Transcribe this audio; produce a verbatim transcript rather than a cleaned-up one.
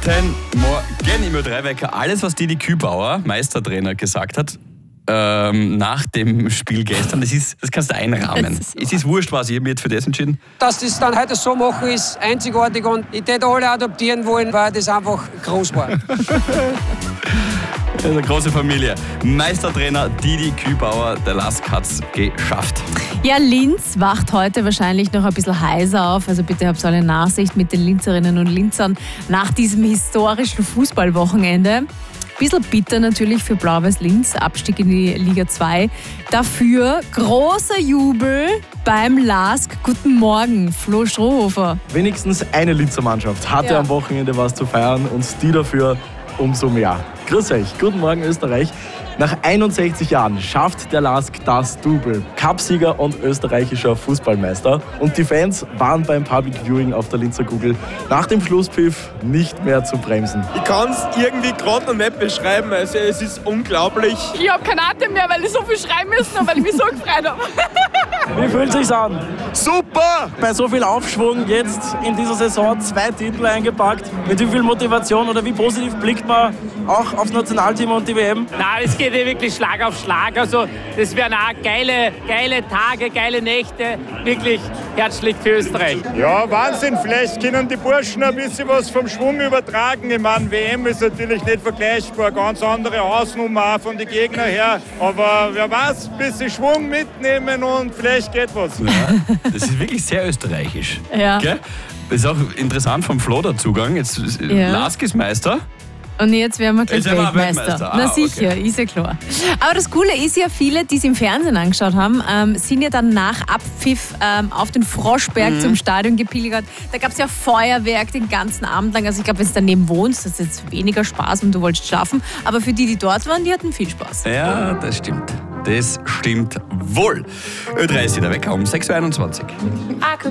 Guten Morgen im Ö drei Wecker. Alles, was Didi Kübauer, Meistertrainer, gesagt hat, ähm, nach dem Spiel gestern, das, ist, das kannst du einrahmen. Ist es ist wurscht, was ich habe mich jetzt für das entschieden. Dass das dann heute so machen, ist einzigartig und ich würde alle adoptieren wollen, weil das einfach groß war. Eine große Familie. Meistertrainer Didi Kübauer, der Lask hat's geschafft. Ja, Linz wacht heute wahrscheinlich noch ein bisschen heiser auf. Also bitte habt alle Nachsicht mit den Linzerinnen und Linzern nach diesem historischen Fußballwochenende. Bisschen bitter natürlich für Blau-Weiß Linz, Abstieg in die Liga zwei. Dafür großer Jubel beim Lask. Guten Morgen, Flo Strohhofer. Wenigstens eine Linzer Mannschaft hatte Ja. am Wochenende was zu feiern und die dafür umso mehr. Grüß euch, guten Morgen Österreich. Nach einundsechzig Jahren schafft der Lask das Double. Cupsieger und österreichischer Fußballmeister. Und die Fans waren beim Public Viewing auf der Linzer Kugel nach dem Schlusspfiff nicht mehr zu bremsen. Ich kann es irgendwie gerade noch nicht beschreiben. Also es ist unglaublich. Ich habe keinen Atem mehr, weil ich so viel schreiben müssen und weil ich mich so gefreut habe. Wie fühlt es sich an? Super! Bei so viel Aufschwung jetzt in dieser Saison zwei Titel eingepackt. Mit wie viel Motivation oder wie positiv blickt man auch aufs Nationalteam und die W M? Nein, es geht ja wirklich Schlag auf Schlag. Also das werden auch geile, geile Tage, geile Nächte. Wirklich herzlich für Österreich. Ja, Wahnsinn. Vielleicht können die Burschen ein bisschen was vom Schwung übertragen. Ich meine, W M ist natürlich nicht vergleichbar. Ganz andere Hausnummer auch von den Gegnern her. Aber wer weiß, ein bisschen Schwung mitnehmen und vielleicht geht was. Ja, das ist wirklich sehr österreichisch. Ja. Gell? Das ist auch interessant vom Flo der Zugang. Jetzt, Ja. Lask ist Meister. Und jetzt werden wir gleich Jetzt werden wir Weltmeister. Weltmeister. Ah, Na sicher, okay. ist ja klar. Aber das Coole ist ja, viele, die es im Fernsehen angeschaut haben, ähm, sind ja dann nach Abpfiff ähm, auf den Froschberg Mhm. zum Stadion gepilgert. Da gab es ja Feuerwerk den ganzen Abend lang. Also ich glaube, wenn du daneben wohnst, das ist jetzt weniger Spaß und du wolltest schlafen. Aber für die, die dort waren, die hatten viel Spaß. Ja, das stimmt. Das stimmt wohl. Ö drei ist wieder weg um sechs Uhr einundzwanzig. I could